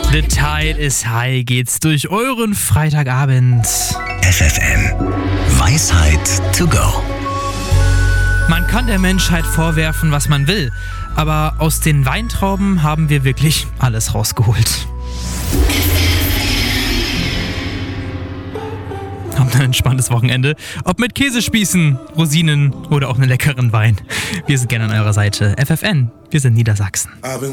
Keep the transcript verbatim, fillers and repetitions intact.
The Tide is High geht's durch euren Freitagabend. F F M. Weisheit to go. Man kann der Menschheit vorwerfen, was man will, aber aus den Weintrauben haben wir wirklich alles rausgeholt. Habt ein entspanntes Wochenende, ob mit Käsespießen, Rosinen oder auch einem leckeren Wein. Wir sind gerne an eurer Seite. F F N, wir sind Niedersachsen.